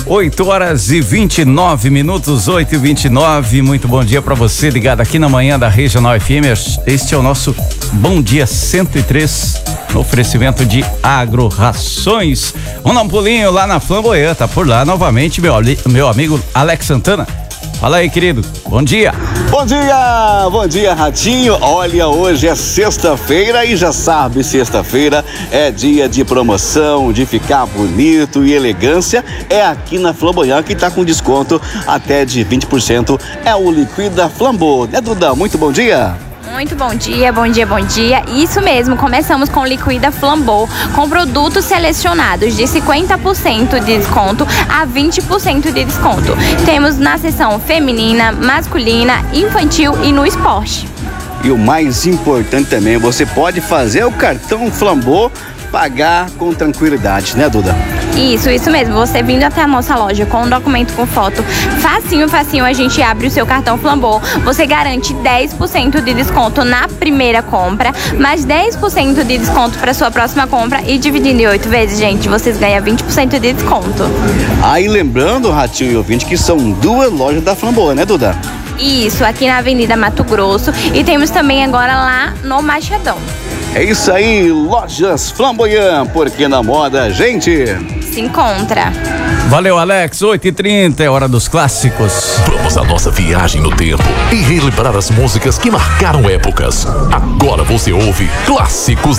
8h29, 8h29. Muito bom dia para você ligado aqui na manhã da Regional FM. Este é o nosso Bom Dia 103, no oferecimento de Agro Rações. Vamos dar um pulinho lá na Flamboyant, tá por lá novamente meu amigo Alex Santana. Fala aí, querido. Bom dia. Bom dia, Ratinho. Olha, hoje é sexta-feira e já sabe, sexta-feira é dia de promoção, de ficar bonito e elegância. É aqui na Flamboyant que tá com desconto até de 20%. É o Liquida Flambo, né, Duda? Muito bom dia. Muito bom dia, bom dia, bom dia. Isso mesmo, começamos com Liquida Flambo, com produtos selecionados de 50% de desconto a 20% de desconto. Temos na seção feminina, masculina, infantil e no esporte. E o mais importante também, você pode fazer o cartão Flambo pagar com tranquilidade, né, Duda? Isso mesmo. Você vindo até a nossa loja com um documento com foto, facinho, a gente abre o seu cartão Flambo. Você garante 10% de desconto na primeira compra, mais 10% de desconto para sua próxima compra e dividindo em 8 vezes, gente, vocês ganham 20% de desconto. Aí lembrando, Ratinho e ouvinte, que são 2 lojas da Flambo, né, Duda? Isso, aqui na Avenida Mato Grosso e temos também agora lá no Machadão. É isso aí, Lojas Flamboyant, porque na moda a gente se encontra. Valeu, Alex. 8h30, é hora dos clássicos. Vamos à nossa viagem no tempo e relembrar as músicas que marcaram épocas. Agora você ouve Clássicos